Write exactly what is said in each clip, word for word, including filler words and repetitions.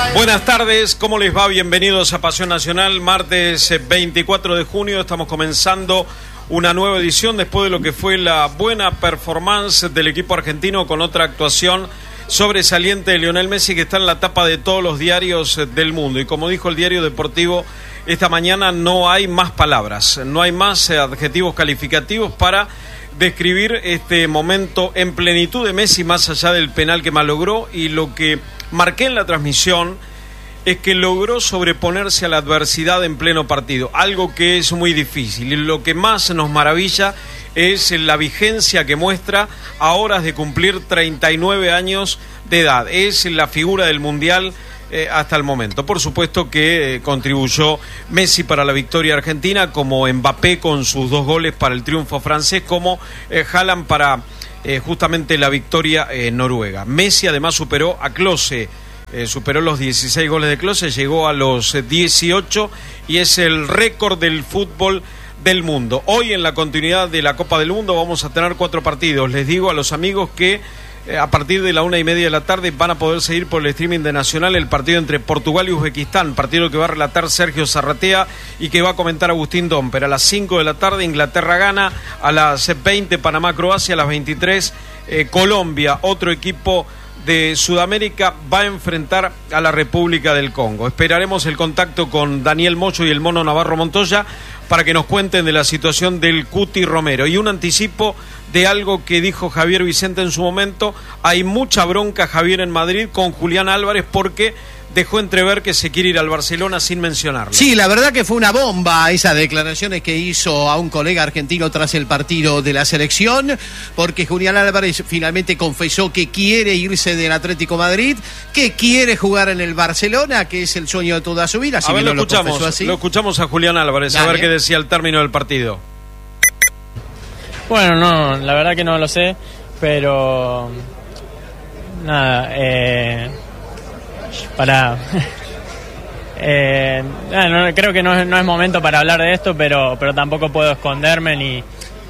Buenas tardes, ¿cómo les va? Bienvenidos a Pasión Nacional, martes veinticuatro de junio, estamos comenzando una nueva edición después de lo que fue la buena performance del equipo argentino con otra actuación sobresaliente de Lionel Messi que está en la tapa de todos los diarios del mundo. Y como dijo el diario deportivo esta mañana, no hay más palabras, no hay más adjetivos calificativos para describir este momento en plenitud de Messi, más allá del penal que malogró. Y lo que marqué en la transmisión es que logró sobreponerse a la adversidad en pleno partido, algo que es muy difícil. Y lo que más nos maravilla es la vigencia que muestra a horas de cumplir treinta y nueve años de edad. Es la figura del Mundial eh, hasta el momento. Por supuesto que eh, contribuyó Messi para la victoria argentina, como Mbappé con sus dos goles para el triunfo francés, como eh, Haaland para eh, justamente la victoria eh, noruega. Messi además superó a Klose. Eh, superó los dieciséis goles de Klose, llegó a los dieciocho y es el récord del fútbol del mundo. Hoy, en la continuidad de la Copa del Mundo, vamos a tener cuatro partidos. Les digo a los amigos que eh, a partir de la una y media de la tarde van a poder seguir por el streaming de Nacional el partido entre Portugal y Uzbekistán, partido que va a relatar Sergio Zarratea y que va a comentar Agustín Domper. A las cinco de la tarde Inglaterra gana, a las veinte Panamá-Croacia, a las veintitrés eh, Colombia, otro equipo de Sudamérica, va a enfrentar a la República del Congo. Esperaremos el contacto con Daniel Mocho y el Mono Navarro Montoya para que nos cuenten de la situación del Cuti Romero. Y un anticipo de algo que dijo Javier Vicente en su momento: hay mucha bronca, Javier, en Madrid con Julián Álvarez porque dejó entrever que se quiere ir al Barcelona sin mencionarlo. Sí, la verdad que fue una bomba esas declaraciones que hizo a un colega argentino tras el partido de la selección, porque Julián Álvarez finalmente confesó que quiere irse del Atlético Madrid, que quiere jugar en el Barcelona, que es el sueño de toda su vida. A ver, lo escuchamos, lo, lo escuchamos a Julián Álvarez. Dale. A ver qué decía al término del partido. Bueno, no, la verdad que no lo sé, pero nada, eh... para eh, no, creo que no es, no es momento para hablar de esto, pero pero tampoco puedo esconderme ni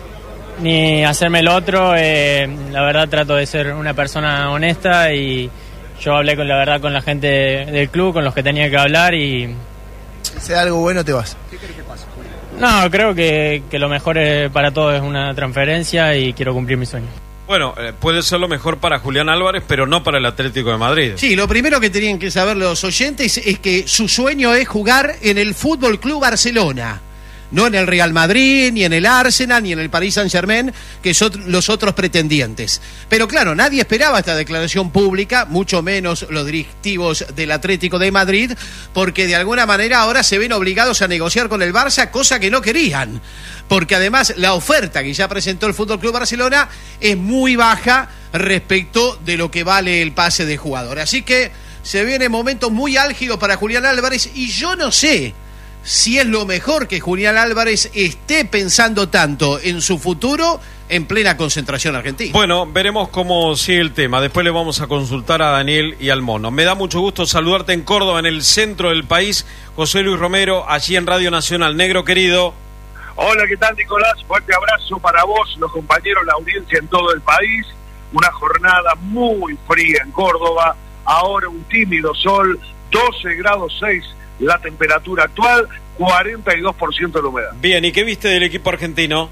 ni hacerme el otro. Eh, la verdad trato de ser una persona honesta y yo hablé con la verdad con la gente del club, con los que tenía que hablar, y si sea algo bueno te vas. ¿Qué crees que pasa? No, creo que, que lo mejor es, para todos es una transferencia y quiero cumplir mi sueño. Bueno, eh, puede ser lo mejor para Julián Álvarez, pero no para el Atlético de Madrid. Sí, lo primero que tenían que saber los oyentes es que su sueño es jugar en el Fútbol Club Barcelona, no en el Real Madrid, ni en el Arsenal, ni en el Paris Saint-Germain, que son los otros pretendientes. Pero claro, nadie esperaba esta declaración pública, mucho menos los directivos del Atlético de Madrid, porque de alguna manera ahora se ven obligados a negociar con el Barça, cosa que no querían. Porque además la oferta que ya presentó el Fútbol Club Barcelona es muy baja respecto de lo que vale el pase de jugador. Así que se viene momentos muy álgidos para Julián Álvarez, y yo no sé si es lo mejor que Julián Álvarez esté pensando tanto en su futuro en plena concentración argentina. Bueno, veremos cómo sigue el tema. Después le vamos a consultar a Daniel y al Mono. Me da mucho gusto saludarte en Córdoba, en el centro del país. José Luis Romero, allí en Radio Nacional. Negro querido. Hola, ¿qué tal, Nicolás? Fuerte abrazo para vos, los compañeros, la audiencia en todo el país. Una jornada muy fría en Córdoba. Ahora un tímido sol, doce grados seis la temperatura actual, cuarenta y dos por ciento la humedad. Bien, ¿y qué viste del equipo argentino?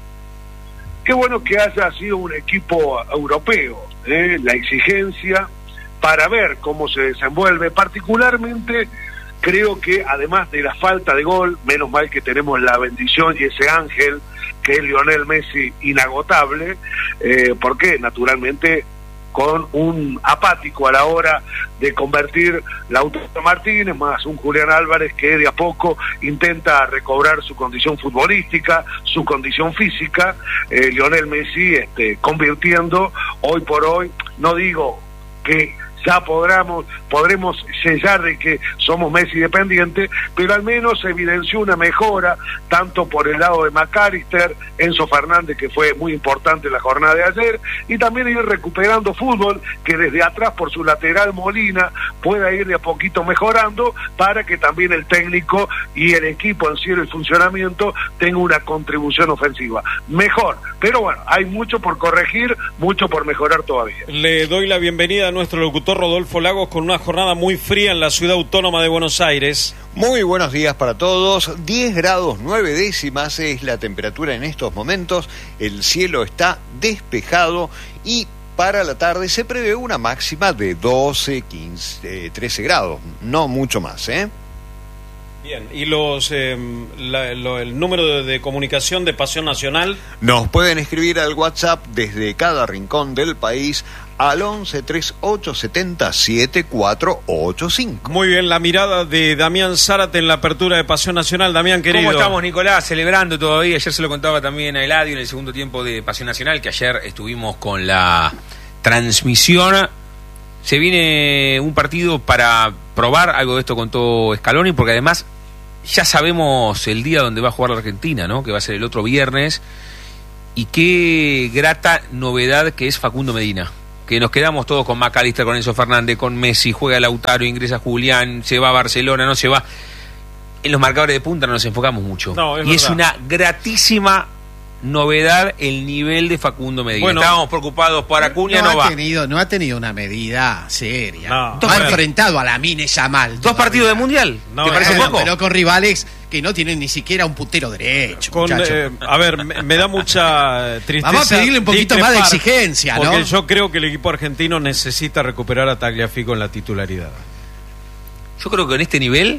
Qué bueno que haya sido un equipo europeo, ¿eh? La exigencia para ver cómo se desenvuelve. Particularmente creo que además de la falta de gol, menos mal que tenemos la bendición y ese ángel que es Lionel Messi inagotable, eh, porque naturalmente con un apático a la hora de convertir Lautaro Martínez, más un Julián Álvarez que de a poco intenta recobrar su condición futbolística, su condición física, eh, Lionel Messi este, convirtiendo hoy por hoy, no digo que ya podremos, podremos sellar de que somos Messi dependientes, pero al menos se evidenció una mejora, tanto por el lado de McAllister, Enzo Fernández, que fue muy importante en la jornada de ayer, y también ir recuperando fútbol, que desde atrás por su lateral Molina pueda ir de a poquito mejorando, para que también el técnico y el equipo en sí, el funcionamiento, tenga una contribución ofensiva mejor. Pero bueno, hay mucho por corregir, mucho por mejorar todavía. Le doy la bienvenida a nuestro locutor doctor Rodolfo Lagos, con una jornada muy fría en la ciudad autónoma de Buenos Aires. Muy buenos días para todos. diez grados nueve décimas es la temperatura en estos momentos. El cielo está despejado y para la tarde se prevé una máxima de doce, quince, trece grados. No mucho más, ¿eh? Bien, ¿y los eh, la, lo, el número de, de comunicación de Pasión Nacional? Nos pueden escribir al WhatsApp desde cada rincón del país al once, treinta y ocho, setenta, setenta y cuatro ochenta y cinco. Muy bien, la mirada de Damián Zárate en la apertura de Pasión Nacional. Damián, querido. ¿Cómo estamos, Nicolás? Celebrando todavía. Ayer se lo contaba también a Eladio en el segundo tiempo de Pasión Nacional, que ayer estuvimos con la transmisión. Se viene un partido para probar, algo de esto contó Scaloni, porque además ya sabemos el día donde va a jugar la Argentina, ¿no? Que va a ser el otro viernes. Y qué grata novedad que es Facundo Medina. Que nos quedamos todos con McAllister, con Enzo Fernández, con Messi, juega Lautaro, ingresa Julián, se va a Barcelona, no se va. En los marcadores de punta no nos enfocamos mucho. No, es y verdad. Es una gratísima novedad el nivel de Facundo Medina. Bueno, estábamos preocupados por Acuña, no, no, no ha va. Tenido, no ha tenido una medida seria. No. No, ha enfrentado a la Mine Yamal. Dos partidos de Mundial. No, ¿Te parece Bueno, poco? pero con rivales que no tienen ni siquiera un puntero derecho. Con, eh, a ver, me, me da mucha tristeza. Vamos a pedirle un poquito más de discrepar, exigencia, ¿no? Porque yo creo que el equipo argentino necesita recuperar a Tagliafico en la titularidad. Yo creo que en este nivel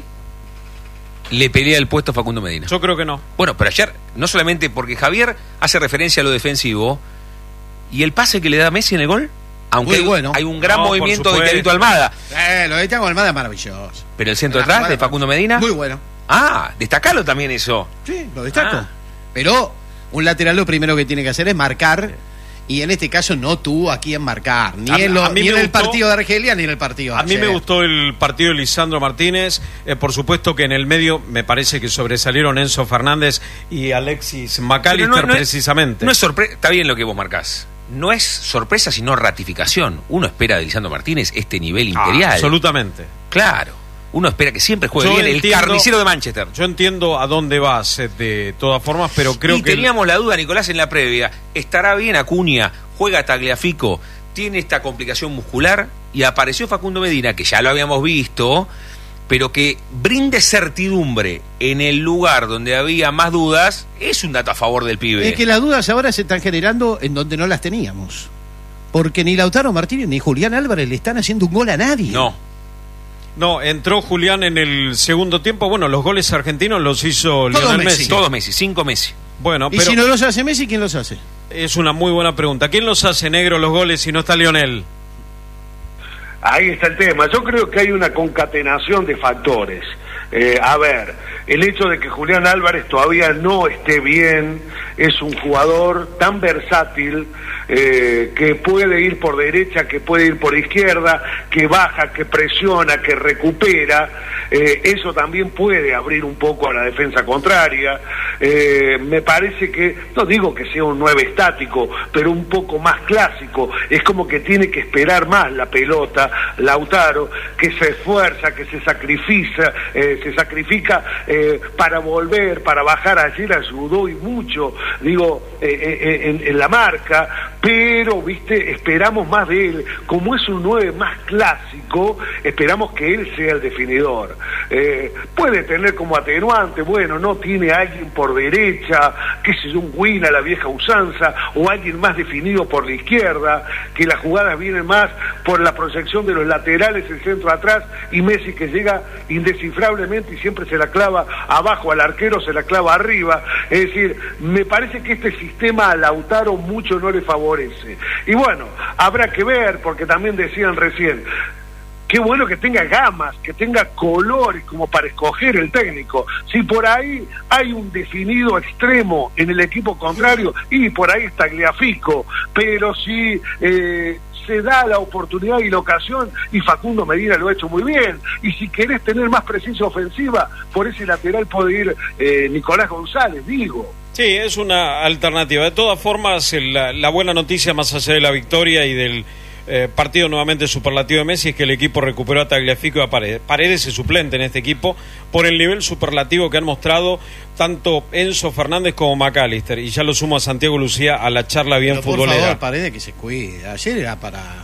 le pelea el puesto a Facundo Medina. Yo creo que no. Bueno, pero ayer, no solamente porque Javier hace referencia a lo defensivo, y el pase que le da Messi en el gol, aunque Muy hay, bueno. hay un gran No, movimiento por de supuesto. Tiaguito Almada, Eh, lo de Thiago Almada es maravilloso. pero el centro La atrás jugada de Facundo Medina, Muy bueno. ah, destacalo también eso. Sí, lo destaco. Ah. Pero un lateral lo primero que tiene que hacer es marcar. Y en este caso no tuvo a quién marcar. Ni, A- en, lo- a mí ni en me el gustó- partido de Argelia ni en el partido de A mí me ayer. gustó el partido de Lisandro Martínez. Eh, por supuesto que en el medio me parece que sobresalieron Enzo Fernández y Alexis McAllister, Pero no- no es- precisamente. No es sorpresa, está bien lo que vos marcás. No es sorpresa, sino ratificación. Uno espera de Lisandro Martínez este nivel Ah, imperial. absolutamente. Claro. Uno espera que siempre juegue Yo bien. entiendo- el carnicero de Manchester. Yo entiendo a dónde vas eh, de todas formas, pero creo y que... el- teníamos la duda, Nicolás, en la previa. ¿Estará bien Acuña? ¿Juega Tagliafico? ¿Tiene esta complicación muscular? Y apareció Facundo Medina, que ya lo habíamos visto, pero que brinde certidumbre en el lugar donde había más dudas, es un dato a favor del pibe. Es que las dudas ahora se están generando en donde no las teníamos. Porque ni Lautaro Martínez ni Julián Álvarez le están haciendo un gol a nadie. No. No, entró Julián en el segundo tiempo. Bueno, los goles argentinos los hizo Todos Lionel Messi. Messi. Todos Messi, cinco Messi. Bueno, Y pero si no los hace Messi, ¿quién los hace? es una muy buena pregunta. ¿Quién los hace negro los goles si no está Lionel? Ahí está el tema. Yo creo que hay una concatenación de factores. Eh, a ver, el hecho de que Julián Álvarez todavía no esté bien, es un jugador tan versátil, eh, que puede ir por derecha, que puede ir por izquierda, que baja, que presiona, que recupera. Eh, eso también puede abrir un poco a la defensa contraria. Eh, me parece que, no digo que sea un nueve estático, pero un poco más clásico. Es como que tiene que esperar más la pelota, Lautaro, que se esfuerza, que se sacrifica, eh, se sacrifica eh, para volver, para bajar. Ayer ayudó y mucho, digo, eh, eh, en, en la marca, pero, viste, esperamos más de él. Como es un nueve más clásico, esperamos que él sea el definidor. Eh, puede tener como atenuante, bueno, no tiene a alguien por derecha, que es un win a la vieja usanza, o alguien más definido por la izquierda, que las jugadas vienen más por la proyección de los laterales, el centro atrás, y Messi que llega indescifrablemente y siempre se la clava abajo al arquero, se la clava arriba. Es decir, me parece que este sistema a Lautaro mucho no le favorece. Y bueno, habrá que ver, porque también decían recién, qué bueno que tenga gamas, que tenga colores como para escoger el técnico. Si por ahí hay un definido extremo en el equipo contrario, y por ahí está Tagliafico, pero si eh, se da la oportunidad y la ocasión, y Facundo Medina lo ha hecho muy bien, y si querés tener más presencia ofensiva, por ese lateral puede ir eh, Nicolás González, digo. Sí, es una alternativa. De todas formas, la, la buena noticia, más allá de la victoria y del eh, partido nuevamente superlativo de Messi, es que el equipo recuperó a Tagliafico y a Paredes. Paredes es suplente en este equipo por el nivel superlativo que han mostrado tanto Enzo Fernández como McAllister. Y ya lo sumo a Santiago Lucía a la charla bien Pero por futbolera. favor, Paredes que se cuide. Ayer era para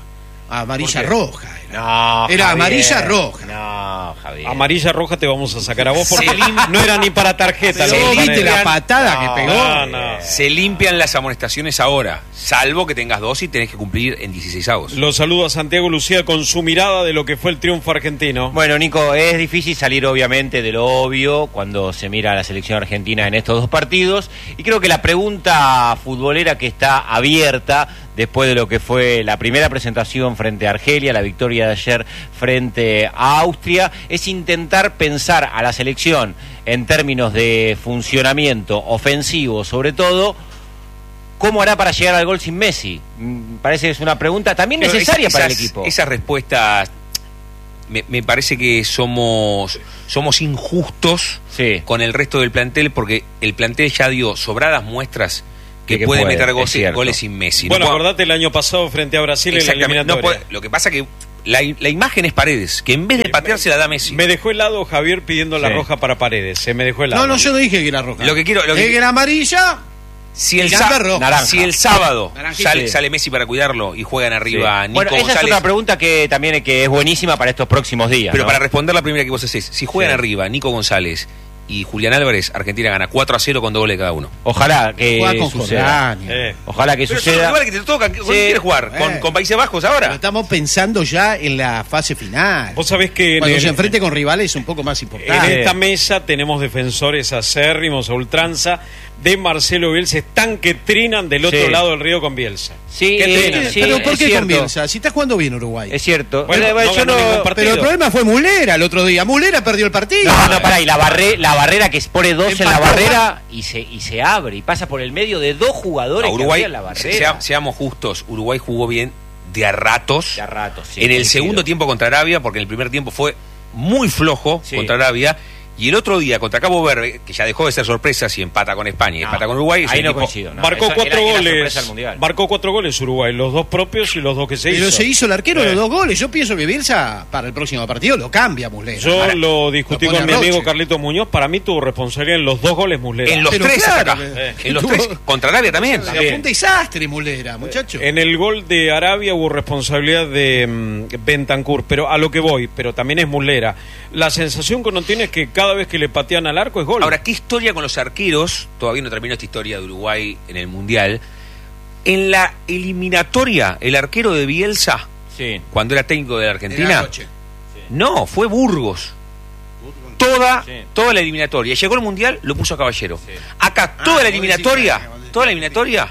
Amarilla roja. Era, No, era Javier. amarilla roja. No, Javier. Amarilla roja te vamos a sacar a vos porque Se lim- no era ni para tarjeta. Pero lo que viste era. la patada No, que pegó. no, no. Se limpian las amonestaciones ahora, salvo que tengas dos y tenés que cumplir en dieciséis avos. Lo saludo a Santiago Lucía con su mirada de lo que fue el triunfo argentino. Bueno, Nico, es difícil salir obviamente de lo obvio cuando se mira a la selección argentina en estos dos partidos y creo que la pregunta futbolera que está abierta después de lo que fue la primera presentación frente a Argelia, la victoria de ayer frente a Austria, es intentar pensar a la selección en términos de funcionamiento ofensivo, sobre todo, ¿cómo hará para llegar al gol sin Messi? Mm, Parece que es una pregunta también Pero necesaria es- para el esas- equipo. Esas respuestas, me, me parece que somos, somos injustos Sí. con el resto del plantel, porque el plantel ya dio sobradas muestras que, De que puede, puede, meter es goles, cierto. goles sin Messi. Bueno, No puedo- acordate el año pasado frente a Brasil en la Exactamente, no eliminatoria. puede- lo que pasa que la, la imagen es Paredes, que en vez de patear se la da Messi. Me dejó helado Javier pidiendo la Sí. roja para Paredes. Se me dejó helado. No, no, yo no dije que era roja. Lo que quiero- lo que- Es que era amarilla. Si el, Miranda sa- roja. Naranja. si el sábado Naranjita. sale, sale Messi para cuidarlo y juegan arriba Sí. Nico Bueno, esa González. es otra pregunta que también que es buenísima para estos próximos días. Pero ¿no? para responder la primera que vos hacés, si juegan Sí. arriba Nico González y Julián Álvarez, Argentina gana cuatro a cero con doble cada uno. Ojalá que Juega con suceda. Jordania. Eh. Ojalá que Pero son los suceda. rivales que te tocan. ¿Con Sí. quién quieres jugar? ¿Con, Eh. con Países Bajos Pero ahora? estamos pensando ya en la fase final. Vos sabés que en, Cuando el- se enfrente con rivales un poco más en importantes. esta mesa tenemos defensores acérrimos a ultranza de Marcelo Bielsa. Están que trinan del otro Sí. lado del río con Bielsa. Sí, ¿Qué eh, trinan? sí, Pero ¿por es qué cierto. con Bielsa? Si está jugando bien Uruguay. Es cierto. Bueno, Eh, no yo ganó ningún partido. Pero el problema fue Mulera el otro día. Mulera perdió el partido. No, no, pará, y la, barre, la barrera que pone dos en la Empató. barrera y se, y se abre y pasa por el medio de dos jugadores A Uruguay, que había en la se- barrera. sea- seamos justos, Uruguay jugó bien de a ratos. De a ratos, sí, en el coincido. segundo tiempo contra Arabia, porque en el primer tiempo fue muy flojo Sí. contra Arabia. Y el otro día contra Cabo Verde, que ya dejó de ser sorpresa, si empata con España y No, empata con Uruguay, es ahí un no equipo- coincido. No, marcó esa cuatro era- era goles. sorpresa del Mundial. Marcó cuatro goles Uruguay, los dos propios y los dos que se Pero hizo. se hizo el arquero Eh. los dos goles. Yo pienso que Bielsa para el próximo partido lo cambia Mulera. Yo Ahora, lo discutí lo pone con mi a Roche. amigo Carlito Muñoz. Para mí tuvo responsabilidad en los dos goles Muslera. En los Pero tres claro, acá. eh, En los tuvo- tres. Contra Arabia también. O sea, fue un desastre Mulera, muchacho. En el gol de Arabia hubo responsabilidad de mm, Bentancur, pero a lo que voy, pero también es Muslera. La sensación que uno tiene es que cada vez que le patean al arco es gol. Ahora, ¿qué historia con los arqueros? Todavía no terminó esta historia de Uruguay en el Mundial. En la eliminatoria, el arquero de Bielsa, Sí. cuando era técnico de la Era Argentina, Roche. no, fue Burgos. Toda, Sí. toda la eliminatoria. Llegó el Mundial, lo puso a Caballero. Acá, toda Ah, la vos eliminatoria, decís que- toda la eliminatoria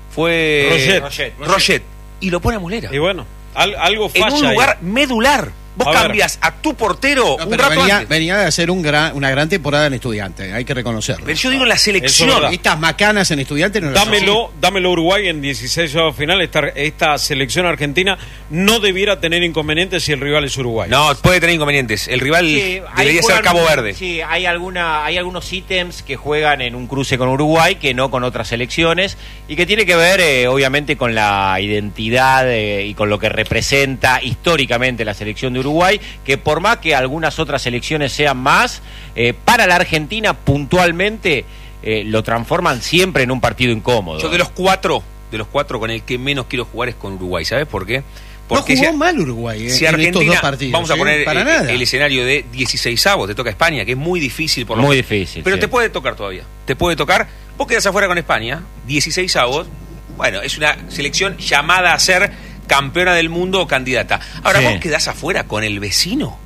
fue Roget. Roget. Roget. Y lo pone a Mulera. Y bueno, al- algo En falla un ahí. lugar medular. Vos A ver. cambias a tu portero No, un pero rato venía, antes. venía de hacer un gran, una gran temporada en Estudiantes, hay que reconocerlo. Pero yo digo en la Eso selección. es verdad. Estas macanas en Estudiantes no las Dámelo, dámelo Uruguay en dieciséis avos final. Esta, esta selección argentina no debiera tener inconvenientes si el rival es Uruguay. No, puede tener inconvenientes. El rival Sí, ahí debería ser juegan- Cabo Verde. Sí, hay alguna, hay algunos ítems que juegan en un cruce con Uruguay que no con otras selecciones y que tiene que ver, eh, obviamente, con la identidad eh, y con lo que representa históricamente la selección de Uruguay, que por más que algunas otras selecciones sean más, eh, para la Argentina puntualmente eh, lo transforman siempre en un partido incómodo. Yo de los cuatro, de los cuatro con el que menos quiero jugar es con Uruguay. ¿Sabes por qué? No Porque jugó si, mal Uruguay eh, si en Argentina, estos dos partidos. vamos a eh, poner para el, nada. el escenario de dieciséis avos, te toca España, que es muy difícil por lo Muy menos. difícil, Pero sí. te puede tocar todavía. Te puede tocar. Vos quedás afuera con España, dieciséis avos. Bueno, es una selección llamada a ser campeona del mundo o candidata. Ahora Sí. vos quedás afuera con el vecino,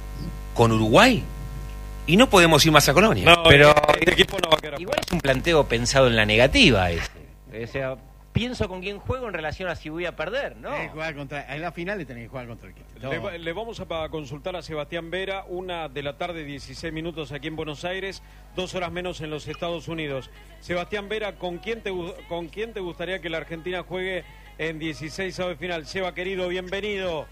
con Uruguay, y no podemos ir más a Colonia. No, Pero- este equipo no va a quedar Igual es un planteo pensado en la negativa ese. O sea, pienso con quién juego en relación a si voy a perder, ¿no? Tenés que jugar contra, en la final le tenés que jugar contra el equipo. Le, va- le vamos a pa- consultar a Sebastián Vera, una de la tarde, dieciséis minutos aquí en Buenos Aires, dos horas menos en los Estados Unidos. Sebastián Vera, ¿con quién te, gu- con quién te gustaría que la Argentina juegue en dieciséis avos de final? Seba, querido, bienvenido.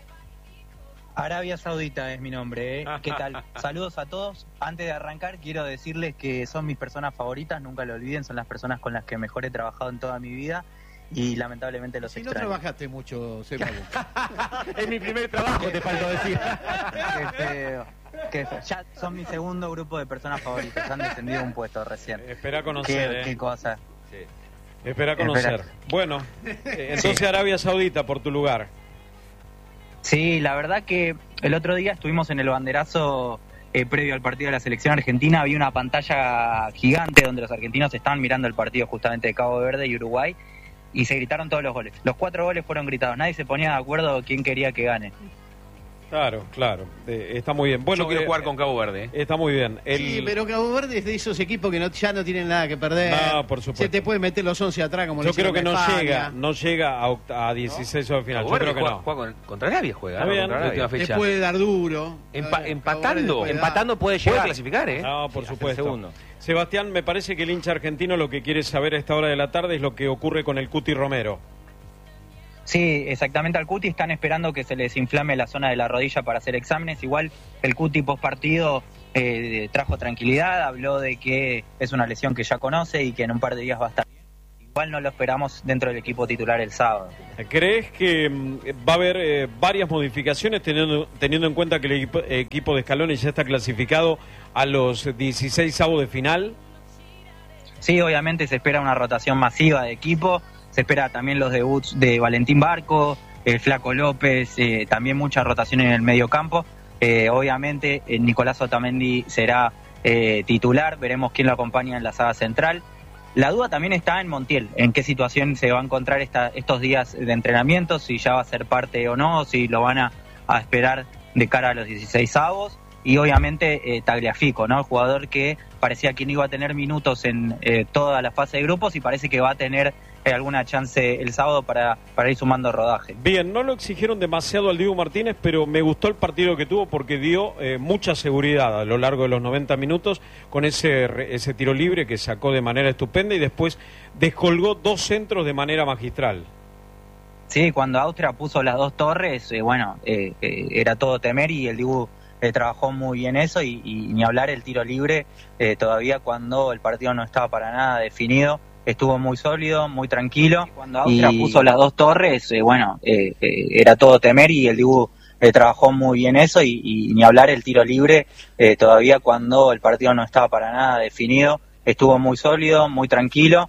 Arabia Saudita es mi nombre, ¿eh? ¿Qué tal? Saludos a todos. Antes de arrancar, quiero decirles que son mis personas favoritas, nunca lo olviden, son las personas con las que mejor he trabajado en toda mi vida y lamentablemente los Si no extraño. trabajaste mucho, Seba. Es mi primer trabajo, te faltó decir. Qué feo, qué feo. Ya son mi segundo grupo de personas favoritas, han descendido un puesto recién. Espera conocer, Qué, eh. qué cosa. Espera conocer. Espera. Bueno, eh, entonces Arabia Saudita por tu lugar. Sí, la verdad que el otro día estuvimos en el banderazo eh, previo al partido de la selección argentina. Había una pantalla gigante donde los argentinos estaban mirando el partido justamente de Cabo Verde y Uruguay y se gritaron todos los goles. Los cuatro goles fueron gritados. Nadie se ponía de acuerdo quién quería que gane. Claro, claro, eh, está muy bien. Bueno, yo quiero eh, jugar con Cabo Verde. ¿eh? Está muy bien. El... Sí, pero Cabo Verde es de esos equipos que no, ya no tienen nada que perder. No, por supuesto. Se te puede meter los once atrás como Yo creo que no España. llega, no llega a, oct- a dieciséis ¿no? de final. Cabo Yo creo Verde que juega, no. juega con, contra Arabia juega, Está ¿no? bien. Contra Arabia, última Te fecha. puede dar duro. Empa- Cabo Verde empatando, puede dar. Empatando puede Puede llegar. clasificar, ¿eh? No, por Sí, supuesto. segundo. Sebastián, me parece que el hincha argentino lo que quiere saber a esta hora de la tarde es lo que ocurre con el Cuti Romero. Sí, exactamente, al Cuti están esperando que se les inflame la zona de la rodilla para hacer exámenes. Igual el Cuti post partido eh, trajo tranquilidad, habló de que es una lesión que ya conoce y que en un par de días va a estar bien. Igual no lo esperamos dentro del equipo titular el sábado. ¿Crees que mm, va a haber eh, varias modificaciones teniendo, teniendo en cuenta que el equipo, equipo de Scaloni ya está clasificado a los dieciséis avos de final? Sí, obviamente se espera una rotación masiva de equipo. Se espera también los debuts de Valentín Barco, el Flaco López, eh, también mucha rotación en el medio campo. Eh, obviamente eh, Nicolás Otamendi será eh, titular, veremos quién lo acompaña en la saga central. La duda también está en Montiel, en qué situación se va a encontrar esta, estos días de entrenamiento, si ya va a ser parte o no, si lo van a, a esperar de cara a los dieciséis avos. Y obviamente eh, Tagliafico, ¿no? El jugador que parecía que no iba a tener minutos en eh, toda la fase de grupos y parece que va a tener eh, alguna chance el sábado para, para ir sumando rodaje. Bien, no lo exigieron demasiado al Diego Martínez, pero me gustó el partido que tuvo porque dio eh, mucha seguridad a lo largo de los noventa minutos con ese, ese tiro libre que sacó de manera estupenda y después descolgó dos centros de manera magistral. Sí, cuando Austria puso las dos torres, eh, bueno, eh, eh, era todo temer y el Dibu Eh, trabajó muy bien eso y, y ni hablar el tiro libre, eh, todavía cuando el partido no estaba para nada definido, estuvo muy sólido, muy tranquilo. Y cuando Austria y... puso las dos torres, eh, bueno, eh, eh, era todo temer y el Dibu eh, trabajó muy bien eso y, y ni hablar el tiro libre, eh, todavía cuando el partido no estaba para nada definido, estuvo muy sólido, muy tranquilo.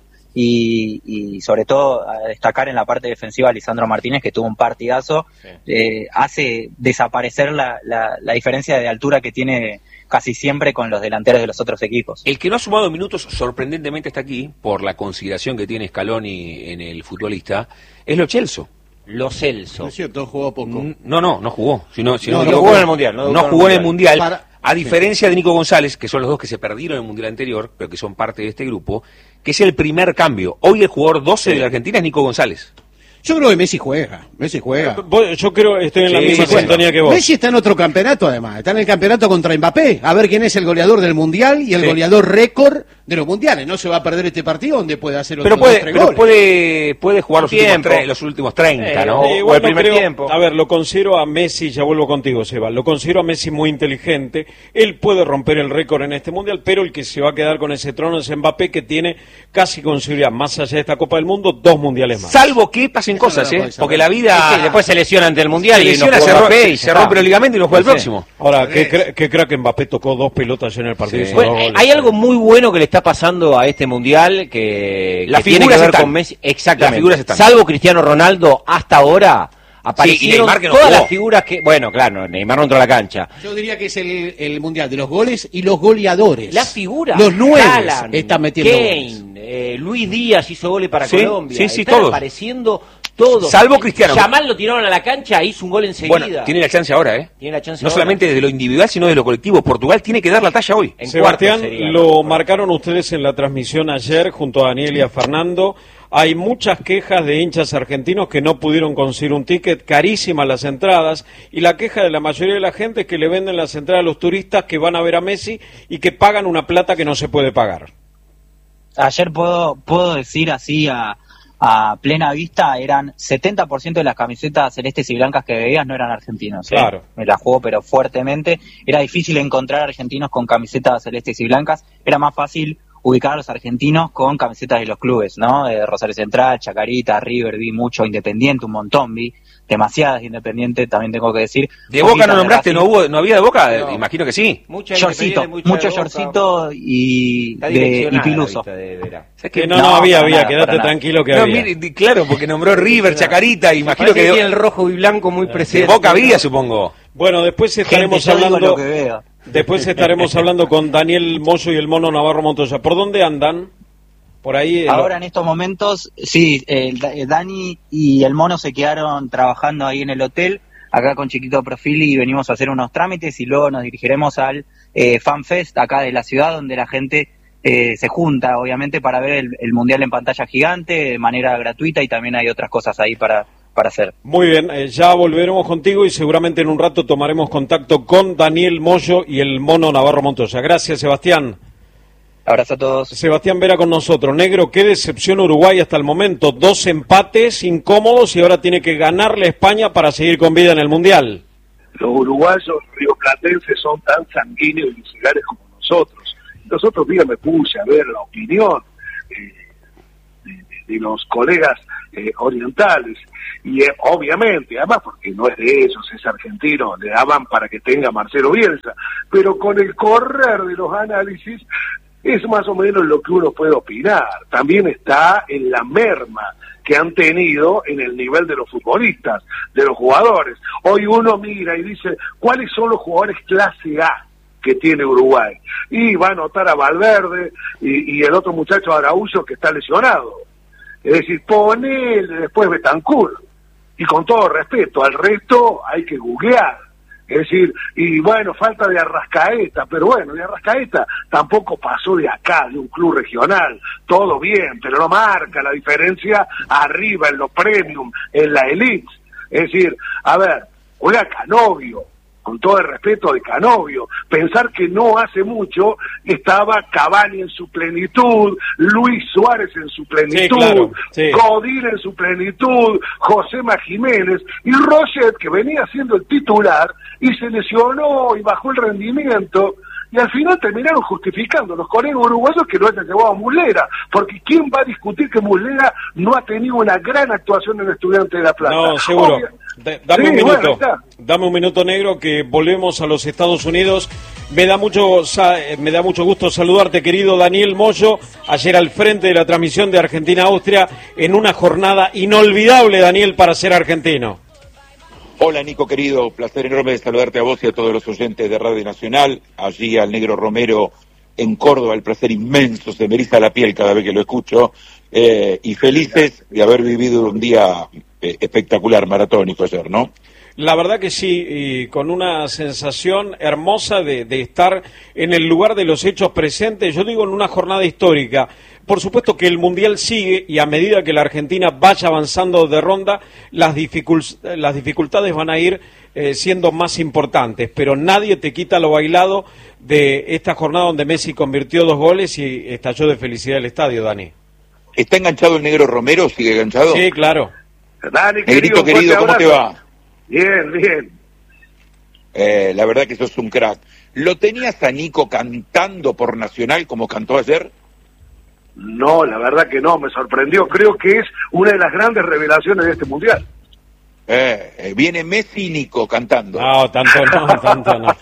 Y, y sobre todo a destacar en la parte defensiva a Lisandro Martínez, que tuvo un partidazo. Sí. eh, hace desaparecer la, la, la diferencia de altura que tiene casi siempre con los delanteros de los otros equipos. El que no ha sumado minutos sorprendentemente está aquí, por la consideración que tiene Scaloni en el futbolista, es Lo Celso. Lo Celso. No es cierto, jugó poco. No, no, no jugó. Sino, sino no, no, no jugó en el Mundial. No, no jugó en el Mundial. Para... A diferencia de Nico González, que son los dos que se perdieron en el Mundial anterior, pero que son parte de este grupo, que es el primer cambio. Hoy el jugador doce sí. de la Argentina es Nico González. Yo creo que Messi juega, Messi juega. Yo creo que estoy en sí, la misma bueno. sintonía que vos. Messi está en otro campeonato además, está en el campeonato contra Mbappé, a ver quién es el goleador del Mundial y el sí. goleador récord de los mundiales. No se va a perder este partido donde puede hacer otro pero puede, dos, tres pero goles. puede, puede jugar los últimos, tre- los últimos treinta, eh, ¿no? Eh, o el no primer creo, tiempo. A ver, lo considero a Messi, ya vuelvo contigo, Seba, lo considero a Messi muy inteligente. Él puede romper el récord en este Mundial, pero el que se va a quedar con ese trono es Mbappé, que tiene casi con seguridad, más allá de esta Copa del Mundo, dos mundiales más. Salvo que pasen Eso cosas, no ¿eh? Porque la vida... Es que después se lesiona ante el Mundial se y lesiona, no se, ro- Mbappé y se rompe el ligamento y no juega el próximo. Ahora, ¿qué, cra- qué crack Mbappé tocó dos pelotas en el partido? Sí. Bueno, hay algo muy bueno que le está pasando a este Mundial que, Las que tiene que ver están. con Messi. Exactamente. Las figuras están. Salvo Cristiano Ronaldo, hasta ahora aparecieron sí, que no todas jugó. las figuras que... Bueno, claro, Neymar no entró a la cancha. Yo diría que es el, el Mundial de los goles y los goleadores. Las figuras. Los nueve Haaland, están metiendo Kane, goles. Eh, Luis Díaz hizo goles para Sí, Colombia. sí, sí, Están todos. apareciendo todos. Salvo Cristiano. Yamal lo tiraron a la cancha, hizo un gol enseguida. Bueno, tiene la chance ahora, ¿eh? Tiene la chance no ahora. solamente desde lo individual, sino de lo colectivo. Portugal tiene que dar la talla hoy. En Sebastián, cuarto sería, lo ¿no? marcaron ustedes en la transmisión ayer junto a Daniel y a Fernando. Hay muchas quejas de hinchas argentinos que no pudieron conseguir un ticket, carísimas las entradas, y la queja de la mayoría de la gente es que le venden las entradas a los turistas que van a ver a Messi y que pagan una plata que no se puede pagar. Ayer puedo, puedo decir así a, a plena vista, eran setenta por ciento de las camisetas celestes y blancas que veías no eran argentinos. ¿eh? Claro. Me la jugó, pero fuertemente. Era difícil encontrar argentinos con camisetas celestes y blancas. Era más fácil ubicar a los argentinos con camisetas de los clubes, ¿no? De Rosario Central, Chacarita, River, vi mucho Independiente, un montón vi, demasiadas Independiente, también tengo que decir. ¿De Boca no nombraste? de ¿No hubo, no había de Boca? No. Imagino que sí. Mucha Shortcito, Independiente, mucho de Shortcito y, Está de, y direccionada Piluso. la vista de Vera. ¿Sabes Que qué? no, no, No, había, para había, nada, quédate para nada. tranquilo que No, había. mire, di- claro, porque nombró River, Chacarita, imagino Parece que tiene de, el rojo y blanco muy de presente. Boca había, supongo. Bueno, después Gente, estaremos yo digo hablando... lo que veo. Después estaremos hablando con Daniel Moyo y el Mono Navarro Montoya. ¿Por dónde andan? Por ahí. eh, Ahora lo- en estos momentos, sí, el, eh, Dani y el Mono se quedaron trabajando ahí en el hotel, acá con Chiquito Profil, y venimos a hacer unos trámites y luego nos dirigiremos al eh, FanFest acá de la ciudad, donde la gente eh, se junta, obviamente, para ver el, el Mundial en pantalla gigante de manera gratuita, y también hay otras cosas ahí para, para hacer. Muy bien, eh, ya volveremos contigo y seguramente en un rato tomaremos contacto con Daniel Moyo y el Mono Navarro Montoya. Gracias, Sebastián. Abrazo a todos. Sebastián Vera con nosotros. Negro, qué decepción Uruguay hasta el momento. Dos empates incómodos y ahora tiene que ganarle a España para seguir con vida en el Mundial. Los uruguayos rioplatenses son tan sanguíneos y viscerales como nosotros. Nosotros, mira, me puse a ver la opinión eh, de, de- de los colegas eh, orientales, y eh, obviamente, además porque no es de ellos, es argentino, le daban para que tenga Marcelo Bielsa, pero con el correr de los análisis es más o menos lo que uno puede opinar. También está en la merma que han tenido en el nivel de los futbolistas, de los jugadores. Hoy uno mira y dice, ¿cuáles son los jugadores clase A que tiene Uruguay? Y va a anotar a Valverde y, y el otro muchacho Araújo que está lesionado. Es decir, pone después Betancur. Y con todo respeto, al resto hay que googlear. Es decir, y bueno, falta de Arrascaeta, pero bueno, de Arrascaeta tampoco pasó de acá, de un club regional, todo bien, pero no marca la diferencia arriba, en los premium, en la elite. Es decir, a ver, juega Canovio, con todo el respeto de Canovio, pensar que no hace mucho estaba Cavani en su plenitud, Luis Suárez en su plenitud, Sí, claro, sí. Godín en su plenitud, Josema Jiménez, y Roget, que venía siendo el titular, y se lesionó y bajó el rendimiento, y al final terminaron justificando los colegas uruguayos que lo hayan llevado a Muslera, porque ¿quién va a discutir que Muslera no ha tenido una gran actuación en Estudiantes de La Plata? No, seguro. Obvio. D- dame Sí, un minuto, bueno, está. dame un minuto, Negro, que volvemos a los Estados Unidos. Me da mucho sa- eh, me da mucho gusto saludarte, querido Daniel Moyo, ayer al frente de la transmisión de Argentina-Austria, en una jornada inolvidable, Daniel, para ser argentino. Hola Nico querido, placer enorme de saludarte a vos y a todos los oyentes de Radio Nacional, allí al Negro Romero en Córdoba, el placer inmenso, se me eriza la piel cada vez que lo escucho, eh, y felices de haber vivido un día eh, espectacular, maratónico ayer, ¿no? La verdad que sí, y con una sensación hermosa de, de estar en el lugar de los hechos presentes, yo digo en una jornada histórica. Por supuesto que el Mundial sigue y a medida que la Argentina vaya avanzando de ronda, las, dificul- las dificultades van a ir eh, siendo más importantes, pero nadie te quita lo bailado de esta jornada donde Messi convirtió dos goles y estalló de felicidad el estadio, Dani. ¿Está enganchado el Negro Romero? ¿Sigue enganchado? Sí, claro. Dani, Negrito un fuerte querido, ¿cómo te abrazo. va? Bien, bien. Eh, la verdad que sos un crack. ¿Lo tenías a Nico cantando por Nacional como cantó ayer? No, la verdad que no, me sorprendió. Creo que es una de las grandes revelaciones de este Mundial. Eh, eh, viene Messi y Nico cantando. No, tanto no, tanto no.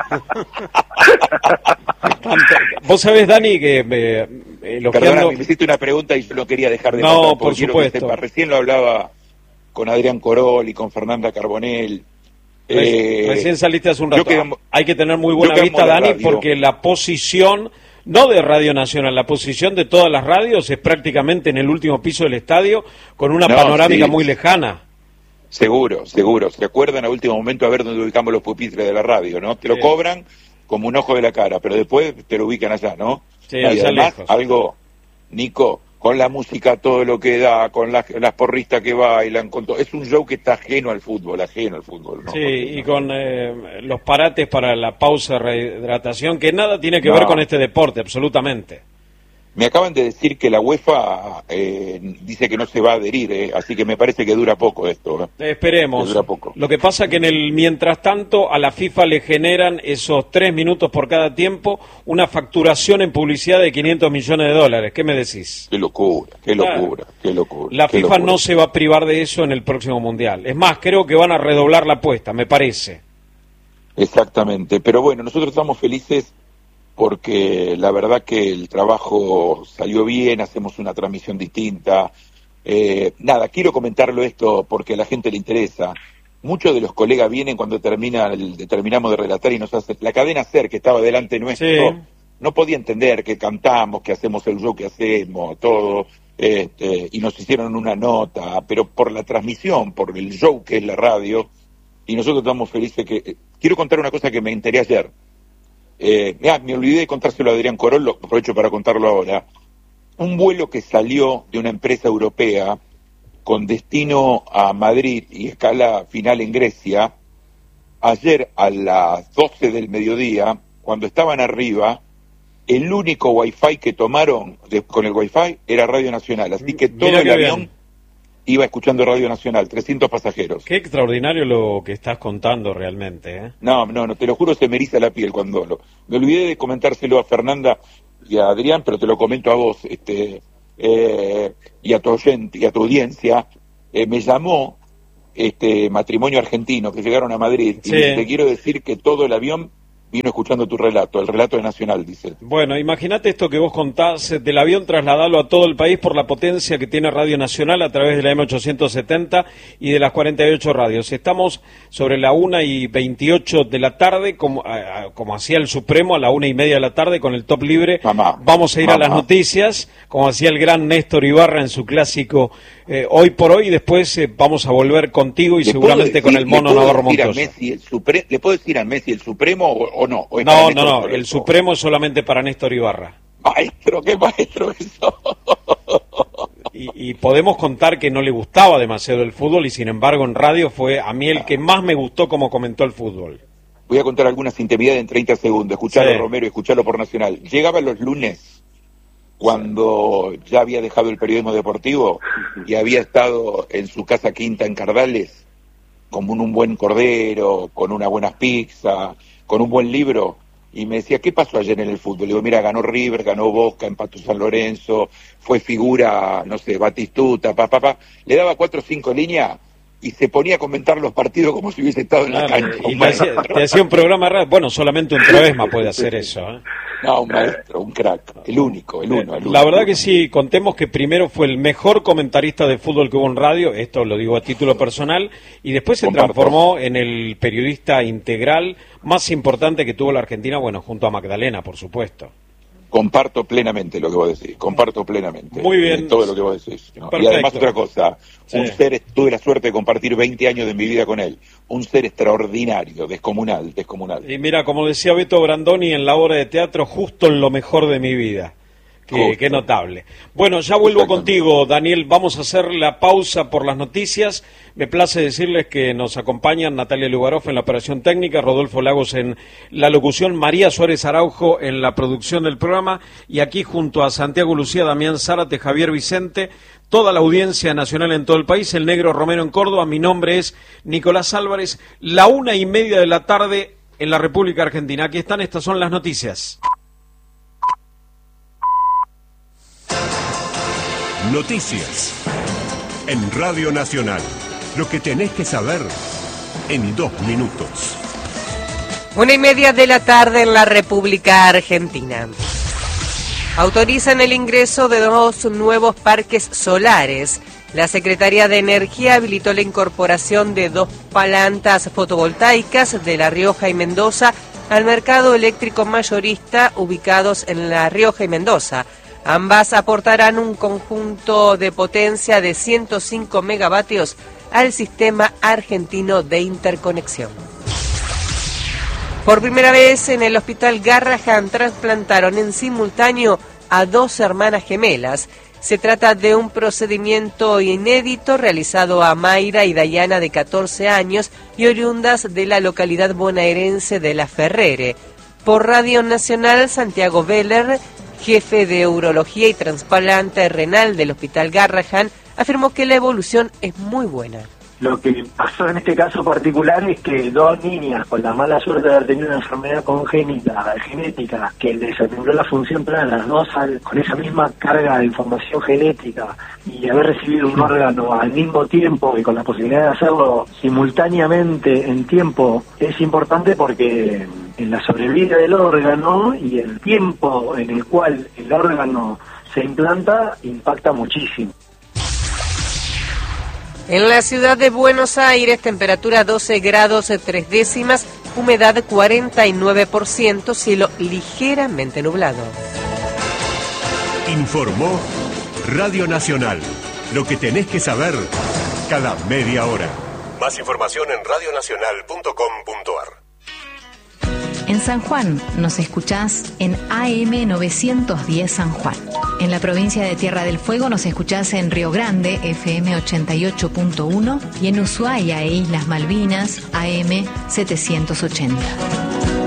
Tanto- Vos sabés, Dani, que eh, elogiando... Perdóname, me hiciste una pregunta y yo no quería dejar de No, matar, por porque quiero supuesto. que sepa. Recién lo hablaba con Adrián Corol y con Fernanda Carbonell. Re- Eh, Recién saliste hace un yo rato. que amo- Hay que tener muy buena yo que amo vista, la Dani, radio. porque la posición, no de Radio Nacional, la posición de todas las radios es prácticamente en el último piso del estadio, con una No, panorámica sí. muy lejana. Seguro, seguro. ¿Se acuerdan a último momento a ver dónde ubicamos los pupitres de la radio, no? Te lo Sí. cobran como un ojo de la cara, pero después te lo ubican allá, ¿no? Sí, y allá además, lejos. algo, Nico, con la música todo lo que da, con las, las porristas que bailan, con todo. Es un show que está ajeno al fútbol, ajeno al fútbol, ¿no? Sí, y con eh, los parates para la pausa de rehidratación, que nada tiene que No. ver con este deporte, absolutamente. Me acaban de decir que la UEFA eh, dice que no se va a adherir, eh, así que me parece que dura poco esto. Eh. Esperemos. Que dura poco. Lo que pasa que en el mientras tanto a la FIFA le generan esos tres minutos por cada tiempo una facturación en publicidad de quinientos millones de dólares. ¿Qué me decís? Qué locura, qué locura, ah, qué locura. La qué FIFA locura. no se va a privar de eso en el próximo Mundial. Es más, creo que van a redoblar la apuesta, me parece. Exactamente, pero bueno, nosotros estamos felices porque la verdad que el trabajo salió bien, hacemos una transmisión distinta. Eh, nada, quiero comentarlo esto porque a la gente le interesa. Muchos de los colegas vienen cuando termina el, terminamos de relatar y nos hacen... La cadena SER, que estaba delante nuestro, sí. no podía entender que cantamos, que hacemos el show que hacemos, todo, este, y nos hicieron una nota, pero por la transmisión, por el show que es la radio, y nosotros estamos felices que... Quiero contar una cosa que me enteré ayer. Eh, mirá, me olvidé de contárselo a Adrián Corol, lo aprovecho para contarlo ahora. Un vuelo que salió de una empresa europea con destino a Madrid y escala final en Grecia, ayer a las doce del mediodía, cuando estaban arriba, el único wifi que tomaron de, con el wifi era Radio Nacional, así que todo el avión bien. iba escuchando Radio Nacional, trescientos pasajeros. Qué extraordinario lo que estás contando realmente, ¿eh? No, no, no, te lo juro, se me eriza la piel cuando lo... Me olvidé de comentárselo a Fernanda y a Adrián, pero te lo comento a vos, este, eh, y a tu oyente, y a tu audiencia. Eh, me llamó este Matrimonio Argentino, que llegaron a Madrid, sí. y te quiero decir que todo el avión vino escuchando tu relato, el relato de Nacional, dice. Bueno, imagínate esto que vos contás del avión, trasladalo a todo el país por la potencia que tiene Radio Nacional a través de la M ochocientos setenta y de las cuarenta y ocho radios. Estamos sobre la una y veintiocho de la tarde, como, a, a, como hacía el Supremo, a la una y media de la tarde con el top libre. Mamá, Vamos a ir mamá. a las noticias, como hacía el gran Néstor Ibarra en su clásico eh, Hoy por Hoy, y después eh, vamos a volver contigo y seguramente decir, con el mono Navarro Montoso. ¿Le puedo decir a Messi el Supremo o, o no? ¿O no, no, no, el Supremo es solamente para Néstor Ibarra. Maestro, qué maestro eso. Y, y podemos contar que no le gustaba demasiado el fútbol y sin embargo en radio fue a mí el que más me gustó como comentó el fútbol. Voy a contar algunas intimidades en treinta segundos, escucharlo sí. Romero, escucharlo por Nacional. Llegaba los lunes cuando ya había dejado el periodismo deportivo y había estado en su casa quinta en Cardales, con un, un buen cordero, con unas buenas pizzas, con un buen libro, y me decía, ¿qué pasó ayer en el fútbol? Le digo, mira, ganó River, ganó Boca, empató San Lorenzo, fue figura, no sé, Batistuta, pa, pa, pa. Le daba cuatro o cinco líneas y se ponía a comentar los partidos como si hubiese estado en claro, la cancha. Y te hacía, te hacía un programa raro. Bueno, solamente un Travesma puede hacer eso, ¿eh? No, un maestro, un crack, el único, el uno. El uno la verdad el uno. que sí, contemos que primero fue el mejor comentarista de fútbol que hubo en radio, esto lo digo a título personal, y después se Comparto. transformó en el periodista integral más importante que tuvo la Argentina, bueno, junto a Magdalena, por supuesto. Comparto plenamente lo que vos decís, comparto plenamente. Muy bien. Todo lo que vos decís, ¿no? Y además otra cosa, sí. un ser, tuve la suerte de compartir veinte años de mi vida con él, un ser extraordinario, descomunal, descomunal. Y mira, como decía Beto Brandoni en la obra de teatro, justo en lo mejor de mi vida. Qué, qué notable. Bueno, ya vuelvo contigo, Daniel. Vamos a hacer la pausa por las noticias. Me place decirles que nos acompañan Natalia Lugaroff en la operación técnica, Rodolfo Lagos en la locución, María Suárez Araujo en la producción del programa, y aquí junto a Santiago Lucía, Damián Zárate, Javier Vicente, toda la audiencia nacional en todo el país, el Negro Romero en Córdoba. Mi nombre es Nicolás Álvarez. La una y media de la tarde en la República Argentina. Aquí están, estas son las noticias. Noticias en Radio Nacional. Lo que tenés que saber en dos minutos. Una y media de la tarde en la República Argentina. Autorizan el ingreso de dos nuevos parques solares. La Secretaría de Energía habilitó la incorporación de dos plantas fotovoltaicas de La Rioja y Mendoza al mercado eléctrico mayorista ubicados en La Rioja y Mendoza. Ambas aportarán un conjunto de potencia de ciento cinco megavatios al sistema argentino de interconexión. Por primera vez en el Hospital Garrahan trasplantaron en simultáneo a dos hermanas gemelas. Se trata de un procedimiento inédito realizado a Mayra y Dayana, de catorce años y oriundas de la localidad bonaerense de La Ferrere. Por Radio Nacional, Santiago Veller, jefe de urología y trasplante renal del Hospital Garrahan, afirmó que la evolución es muy buena. Lo que pasó en este caso particular es que dos niñas con la mala suerte de haber tenido una enfermedad congénita, genética, que les atembló la función plana, las dos al, con esa misma carga de información genética y haber recibido un órgano al mismo tiempo y con la posibilidad de hacerlo simultáneamente en tiempo, es importante porque en la sobrevida del órgano y el tiempo en el cual el órgano se implanta impacta muchísimo. En la ciudad de Buenos Aires, temperatura doce grados tres décimas, humedad cuarenta y nueve por ciento, cielo ligeramente nublado. Informó Radio Nacional. Lo que tenés que saber cada media hora. Más información en radio nacional punto com punto a r. En San Juan nos escuchás en A M novecientos diez San Juan. En la provincia de Tierra del Fuego nos escuchás en Río Grande, F M ochenta y ocho punto uno, y en Ushuaia e Islas Malvinas, A M setecientos ochenta.